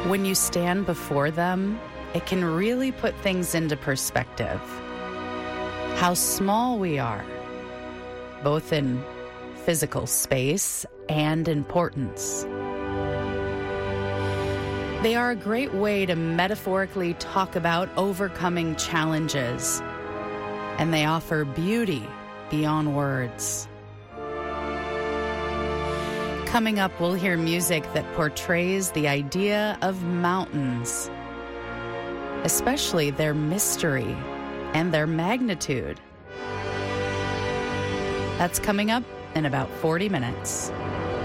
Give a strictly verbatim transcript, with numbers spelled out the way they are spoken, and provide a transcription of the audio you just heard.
When you stand before them, it can really put things into perspective. How small we are, both in physical space and importance. They are a great way to metaphorically talk about overcoming challenges, and they offer beauty beyond words. Coming up, we'll hear music that portrays the idea of mountains, especially their mystery and their magnitude. That's coming up in about forty minutes.